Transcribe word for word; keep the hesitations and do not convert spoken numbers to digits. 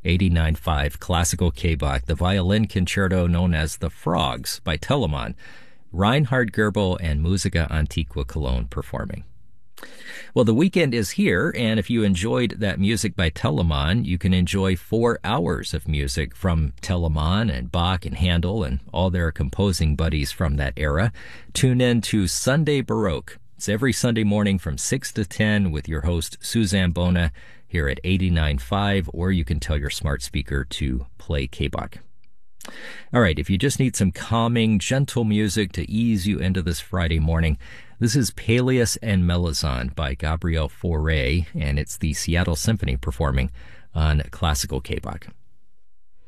eighty-nine point five Classical K-Bach, the violin concerto known as The Frogs by Telemann, Reinhard Goebel and Musica Antiqua Cologne performing. Well, the weekend is here, and if you enjoyed that music by Telemann, you can enjoy four hours of music from Telemann and Bach and Handel and all their composing buddies from that era. Tune in to Sunday Baroque. It's every Sunday morning from six to ten with your host, Suzanne Bona, here at eighty-nine point five, or you can tell your smart speaker to play K-Bach. All right, if you just need some calming, gentle music to ease you into this Friday morning, this is Peleus and Melisande by Gabriel Fauré, and it's the Seattle Symphony performing on Classical K-Bach.